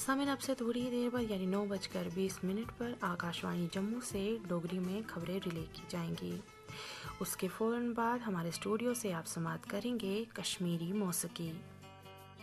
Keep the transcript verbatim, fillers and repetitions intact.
सामिन अब से थोड़ी ही देर बाद यानी नौ बजकर बीस मिनट पर आकाशवाणी जम्मू से डोगरी में खबरें रिले की जाएंगी। उसके फ़ौरन बाद हमारे स्टूडियो से आप समाप्त करेंगे कश्मीरी मौसीकी।